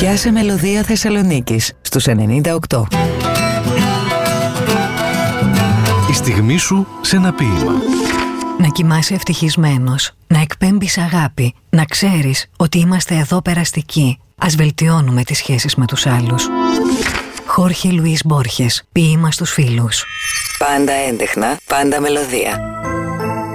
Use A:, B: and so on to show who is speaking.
A: Πιάσε μελωδία Θεσσαλονίκης στους 98.
B: Η στιγμή σου σε ένα ποίημα.
C: Να κοιμάσαι ευτυχισμένος, να εκπέμπεις αγάπη, να ξέρεις ότι είμαστε εδώ περαστικοί. Ας βελτιώνουμε τις σχέσεις με τους άλλους. Χόρχε Λουίς Μπόρχες, ποίημα στους φίλους.
A: Πάντα έντεχνα, πάντα μελωδία.